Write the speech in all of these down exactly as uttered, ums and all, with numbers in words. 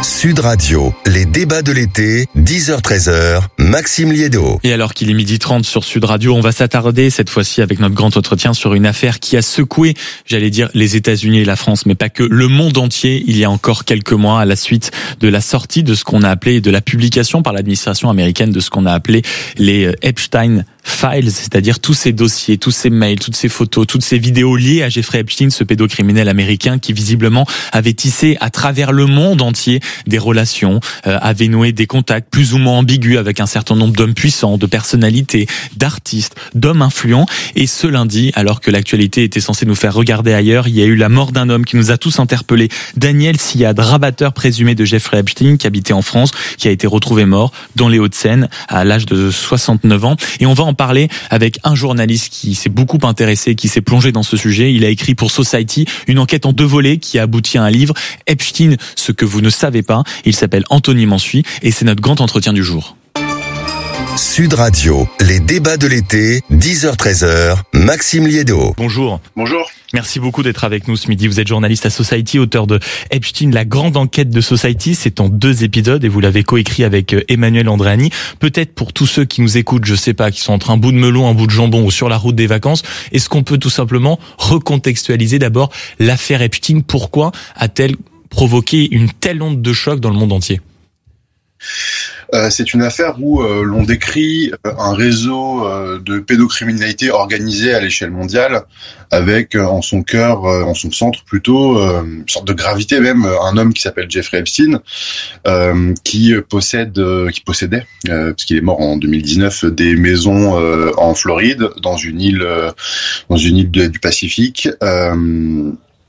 Sud Radio, les débats de l'été, dix heures treize heures, Maxime Liédo. Et alors qu'il est midi trente sur Sud Radio, on va s'attarder cette fois-ci avec notre grand entretien sur une affaire qui a secoué, j'allais dire, les États-Unis et la France, mais pas que, le monde entier il y a encore quelques mois à la suite de la sortie de ce qu'on a appelé, de la publication par l'administration américaine de ce qu'on a appelé les Epstein Files, c'est-à-dire tous ces dossiers, tous ces mails, toutes ces photos, toutes ces vidéos liées à Jeffrey Epstein, ce pédocriminel américain qui visiblement avait tissé à travers le monde entier des relations, euh, avait noué des contacts plus ou moins ambigus avec un certain nombre d'hommes puissants, de personnalités, d'artistes, d'hommes influents. Et ce lundi, alors que l'actualité était censée nous faire regarder ailleurs, il y a eu la mort d'un homme qui nous a tous interpellés, Daniel Siad, rabatteur présumé de Jeffrey Epstein, qui habitait en France, qui a été retrouvé mort dans les Hauts-de-Seine à l'âge de soixante-neuf ans. Et on va en parler avec un journaliste qui s'est beaucoup intéressé, qui s'est plongé dans ce sujet. Il a écrit pour Society une enquête en deux volets qui a abouti à un livre, Epstein, ce que vous ne savez pas. Il s'appelle Anthony Mansuy et c'est notre grand entretien du jour. Sud Radio, les débats de l'été, dix heures treize heures, Maxime Liédo. Bonjour. Bonjour. Merci beaucoup d'être avec nous ce midi. Vous êtes journaliste à Society, auteur de Epstein, la grande enquête de Society. C'est en deux épisodes et vous l'avez coécrit avec Emmanuel Andréani. Peut-être pour tous ceux qui nous écoutent, je sais pas, qui sont entre un bout de melon, un bout de jambon ou sur la route des vacances, est-ce qu'on peut tout simplement recontextualiser d'abord l'affaire Epstein? Pourquoi a-t-elle provoqué une telle onde de choc dans le monde entier? Euh, c'est une affaire où euh, l'on décrit euh, un réseau euh, de pédocriminalité organisé à l'échelle mondiale, avec euh, en son cœur, euh, en son centre plutôt, euh, une sorte de gravité même, un homme qui s'appelle Jeffrey Epstein, euh, qui possède, euh, qui possédait, euh, parce qu'il est mort en deux mille dix-neuf, des maisons euh, en Floride, dans une île, euh, dans une île de, du Pacifique. Euh,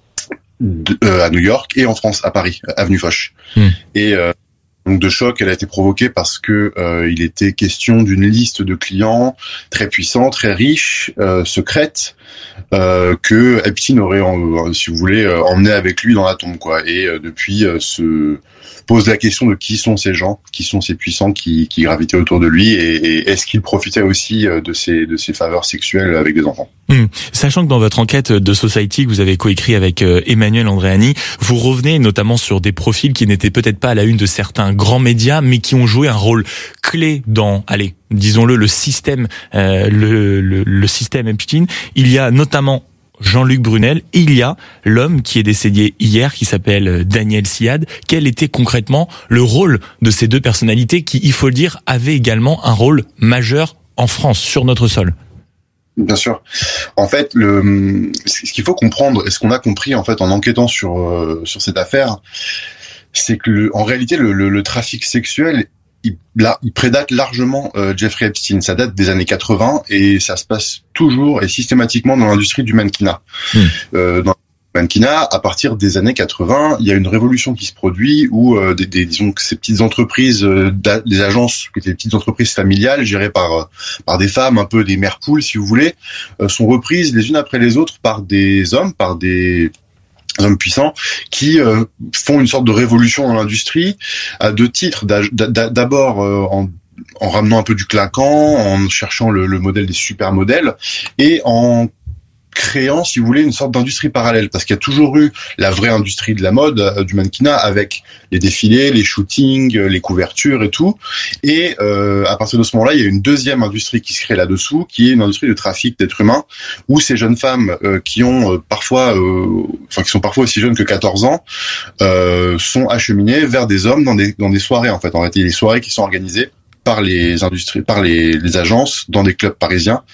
de, euh, à New York et en France, à Paris, avenue Foch. Mmh. Et euh, donc de choc, elle a été provoquée parce que euh, il était question d'une liste de clients très puissants, très riches, euh, secrètes, euh, que Epstein aurait, en, si vous voulez, euh, emmené avec lui dans la tombe, quoi. Et euh, depuis, euh, se pose la question de qui sont ces gens, qui sont ces puissants qui, qui gravitaient autour de lui, et, et est-ce qu'il profitait aussi de ses de ses faveurs sexuelles avec des enfants. Mmh. Sachant que dans votre enquête de Society que vous avez coécrit avec Emmanuel Andréani, vous revenez notamment sur des profils qui n'étaient peut-être pas à la une de certains grands médias, mais qui ont joué un rôle clé dans, allez, disons-le, le système, euh, le, le, le système Epstein. Il y a notamment Jean-Luc Brunel, et il y a l'homme qui est décédé hier, qui s'appelle Daniel Siad. Quel était concrètement le rôle de ces deux personnalités qui, il faut le dire, avaient également un rôle majeur en France, sur notre sol? Bien sûr. En fait, le, ce qu'il faut comprendre, et ce qu'on a compris en fait en enquêtant sur euh, sur cette affaire, c'est que le, en réalité le, le, le trafic sexuel, il, là, il prédate largement euh, Jeffrey Epstein. Ça date des années quatre-vingts et ça se passe toujours et systématiquement dans l'industrie du mannequinat. Mmh. Euh, dans le mannequinat, à partir des années quatre-vingts, il y a une révolution qui se produit où euh, des, des, disons que ces petites entreprises, euh, des agences, qui étaient des petites entreprises familiales gérées par euh, par des femmes, un peu des mères poules, si vous voulez, euh, sont reprises les unes après les autres par des hommes, par des hommes puissants qui euh, font une sorte de révolution dans l'industrie à deux titres. D'abord euh, en, en ramenant un peu du clinquant, en cherchant le, le modèle des supermodèles et en créant, si vous voulez, une sorte d'industrie parallèle, parce qu'il y a toujours eu la vraie industrie de la mode, euh, du mannequinat, avec les défilés, les shootings, les couvertures et tout. Et euh, à partir de ce moment-là, il y a une deuxième industrie qui se crée là-dessous, qui est une industrie de trafic d'êtres humains, où ces jeunes femmes euh, qui ont euh, parfois, euh, enfin qui sont parfois aussi jeunes que quatorze ans, euh, sont acheminées vers des hommes dans des dans des soirées. En fait, en réalité, les soirées qui sont organisées par les industries, par les, les agences dans des clubs parisiens,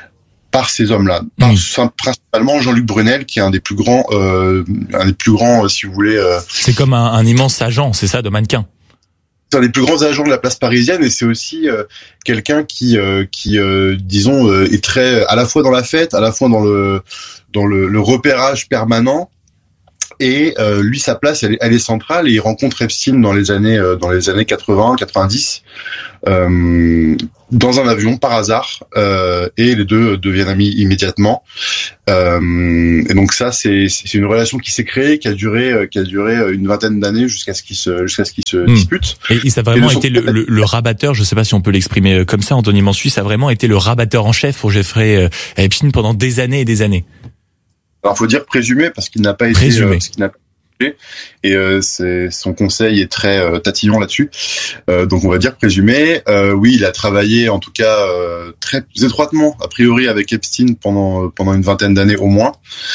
par ces hommes-là, par mmh. principalement Jean-Luc Brunel, qui est un des plus grands, euh, un des plus grands, si vous voulez. Euh, c'est comme un, un immense agent, c'est ça, de mannequin. C'est un des plus grands agents de la place parisienne, et c'est aussi euh, quelqu'un qui, euh, qui, euh, disons, euh, est très à la fois dans la fête, à la fois dans le dans le, le repérage permanent. Et euh, lui, sa place, elle, elle est centrale. Et il rencontre Epstein dans les années, euh, dans les années quatre-vingts, quatre-vingt-dix, euh, dans un avion par hasard. Euh, et les deux deviennent amis immédiatement. Euh, et donc ça, c'est, c'est une relation qui s'est créée, qui a duré, qui a duré une vingtaine d'années jusqu'à ce qu'ils se, jusqu'à ce qu'ils se mmh. disputent. Et, et ça a vraiment été le, le, le rabatteur. Je sais pas si on peut l'exprimer comme ça. Anthony Mansuy, ça a vraiment été le rabatteur en chef pour Jeffrey Epstein pendant des années et des années. Alors, faut dire présumé parce qu'il n'a pas été, présumé. Euh, qu'il n'a, et euh, c'est, son conseil est très euh, tatillon là-dessus. Euh, donc on va dire présumé. Euh, oui, il a travaillé en tout cas euh, très étroitement, a priori, avec Epstein pendant pendant une vingtaine d'années au moins.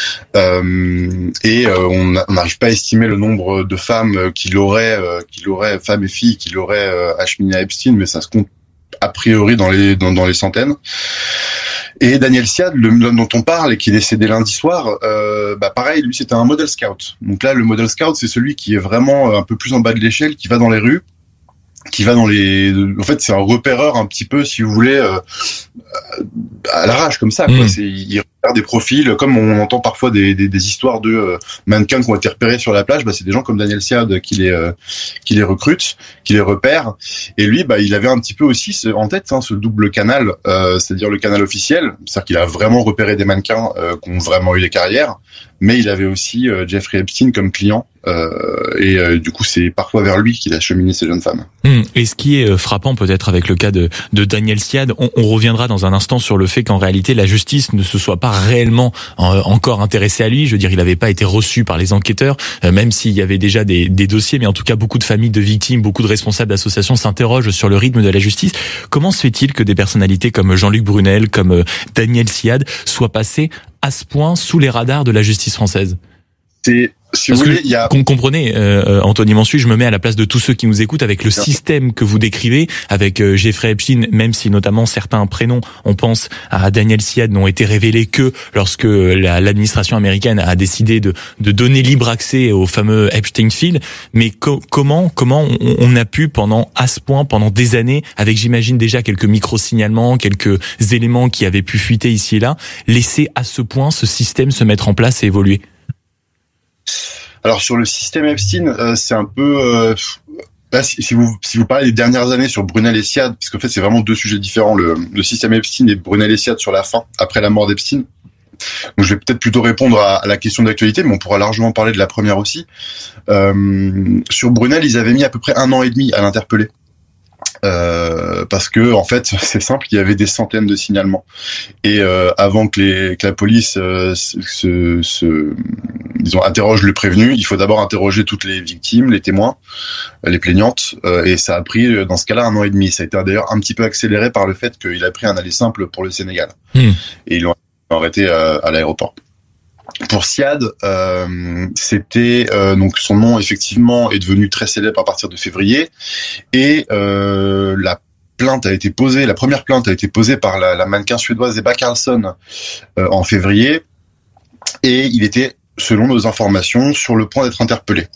Euh, et euh, on n'arrive pas à estimer le nombre de femmes qu'il aurait, euh, qu'il aurait, femmes et filles qu'il aurait euh, acheminées à Epstein, mais ça se compte a priori dans les dans, dans les centaines. Et Daniel Siad, l'homme dont on parle et qui est décédé lundi soir, euh, bah pareil, lui c'était un model scout. Donc là, le model scout, c'est celui qui est vraiment un peu plus en bas de l'échelle, qui va dans les rues, qui va dans les. En fait, c'est un repéreur un petit peu, si vous voulez, euh, à l'arrache comme ça. Quoi. Mmh. C'est, il repère des profils, comme on entend parfois des, des, des histoires de euh, mannequins qui ont été repérés sur la plage. Bah, c'est des gens comme Daniel Siad qui les euh, qui les recrute, qui les repère. Et lui, bah, il avait un petit peu aussi ce, en tête hein, ce double canal, euh, c'est-à-dire le canal officiel, c'est-à-dire qu'il a vraiment repéré des mannequins euh, qui ont vraiment eu des carrières. Mais il avait aussi euh, Jeffrey Epstein comme client. Euh, et euh, du coup, c'est parfois vers lui qu'il a cheminé ces jeunes femmes. Mmh. Et ce qui est frappant peut-être avec le cas de, de Daniel Siad, on, on reviendra dans un instant sur le fait qu'en réalité la justice ne se soit pas réellement euh, encore intéressée à lui. Je veux dire, il n'avait pas été reçu par les enquêteurs, euh, même s'il y avait déjà des, des dossiers. Mais en tout cas, beaucoup de familles de victimes, beaucoup de responsables d'associations s'interrogent sur le rythme de la justice. Comment se fait-il que des personnalités comme Jean-Luc Brunel, comme euh, Daniel Siad soient passées à ce point sous les radars de la justice française ? C'est Si Parce vous voulez, que, il y a... comprenez, euh, Anthony Mansuy, je me mets à la place de tous ceux qui nous écoutent avec le système que vous décrivez, avec euh, Jeffrey Epstein, même si notamment certains prénoms, on pense à Daniel Siad, n'ont été révélés que lorsque la, l'administration américaine a décidé de, de donner libre accès au fameux Epstein Field. Mais co- comment, comment on, on a pu pendant à ce point, pendant des années, avec j'imagine déjà quelques micro-signalements, quelques éléments qui avaient pu fuiter ici et là, laisser à ce point ce système se mettre en place et évoluer? Alors sur le système Epstein, euh, c'est un peu euh, là, si, si vous si vous parlez des dernières années sur Brunel et Siad, parce qu'en fait c'est vraiment deux sujets différents, le, le système Epstein et Brunel et Siad sur la fin après la mort d'Epstein. Donc je vais peut-être plutôt répondre à, à la question d'actualité, mais on pourra largement parler de la première aussi. Euh, sur Brunel, ils avaient mis à peu près un an et demi à l'interpeller. Euh, parce que en fait c'est simple, il y avait des centaines de signalements et euh, avant que, les, que la police euh, se, se disons interroge le prévenu, il faut d'abord interroger toutes les victimes, les témoins, les plaignantes, euh, et ça a pris dans ce cas-là un an et demi. Ça a été d'ailleurs un petit peu accéléré par le fait qu'il a pris un aller simple pour le Sénégal mmh. et ils l'ont arrêté à, à l'aéroport. Pour Siad, euh, c'était euh, donc son nom effectivement est devenu très célèbre à partir de février et euh, la plainte a été posée, la première plainte a été posée par la, la mannequin suédoise Ebba Karlsson euh, en février et il était, selon nos informations, sur le point d'être interpellé.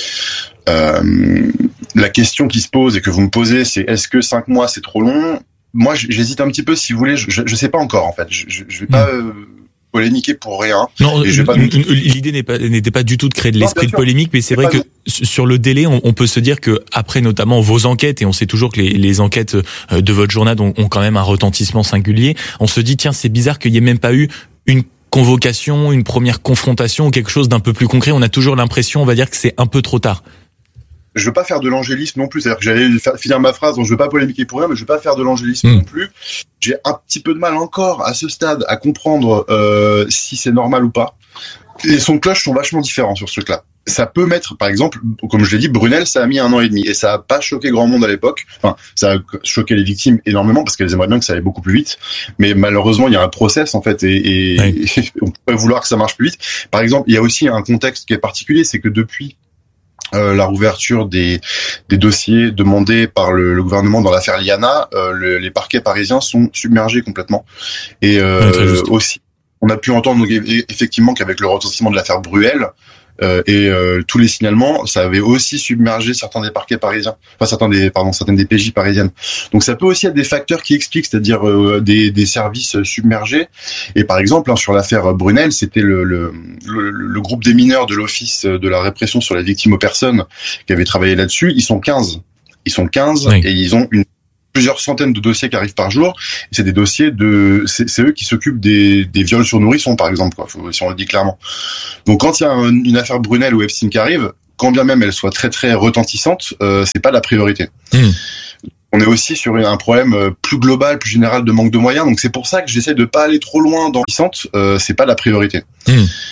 Euh, la question qui se pose et que vous me posez, c'est est-ce que cinq mois c'est trop long ? Moi, j'hésite un petit peu. Si vous voulez, je, je, je sais pas encore en fait. Je, je, je vais pas. Euh, polémiquer pour rien. Non, et je vais pas l'idée n'est pas, n'était pas du tout de créer de l'esprit non, de polémique, mais c'est, c'est vrai que de... sur le délai, on, on peut se dire que après notamment vos enquêtes, et on sait toujours que les, les enquêtes de votre journal ont, ont quand même un retentissement singulier, on se dit tiens, c'est bizarre qu'il y ait même pas eu une convocation, une première confrontation, quelque chose d'un peu plus concret. On a toujours l'impression, on va dire que c'est un peu trop tard. Je veux pas faire de l'angélisme non plus, c'est-à-dire que j'allais faire, finir ma phrase, donc je veux pas polémiquer pour rien, mais je veux pas faire de l'angélisme mmh. non plus. J'ai un petit peu de mal encore à ce stade à comprendre euh, si c'est normal ou pas. Les sons de cloche sont vachement différents sur ce truc-là. Ça peut mettre, par exemple, comme je l'ai dit, Brunel, ça a mis un an et demi et ça a pas choqué grand monde à l'époque. Enfin, ça a choqué les victimes énormément parce qu'elles aimeraient bien que ça aille beaucoup plus vite. Mais malheureusement, il y a un process en fait et, et, oui. et on pourrait vouloir que ça marche plus vite. Par exemple, il y a aussi un contexte qui est particulier, c'est que depuis Euh, la rouverture des, des dossiers demandés par le, le gouvernement dans l'affaire Liana, euh, le, les parquets parisiens sont submergés complètement. Et euh, ouais, aussi, on a pu entendre donc, effectivement qu'avec le retentissement de l'affaire Bruel euh, et euh, tous les signalements, ça avait aussi submergé certains des parquets parisiens, enfin certains des, pardon, certaines des P J parisiennes. Donc ça peut aussi être des facteurs qui expliquent, c'est-à-dire euh, des, des services submergés. Et par exemple, hein, sur l'affaire Brunel, c'était le, le, le, le groupe des mineurs de l'Office de la répression sur les victimes aux personnes qui avait travaillé là-dessus. Ils sont quinze. Ils sont quinze oui. Et ils ont une plusieurs centaines de dossiers qui arrivent par jour. Et c'est des dossiers de, c'est, c'est eux qui s'occupent des, des viols sur nourrissons, par exemple, quoi, faut, si on le dit clairement. Donc, quand il y a un, une affaire Brunel ou Epstein qui arrive, quand bien même elle soit très très retentissante, euh, c'est pas la priorité. Mmh. On est aussi sur un problème plus global, plus général de manque de moyens. Donc, c'est pour ça que j'essaie de pas aller trop loin dans l'essence. Euh, c'est pas la priorité. Mmh.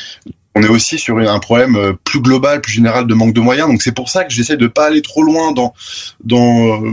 on est aussi sur un problème plus global, plus général de manque de moyens. Donc c'est pour ça que j'essaie de pas aller trop loin dans dans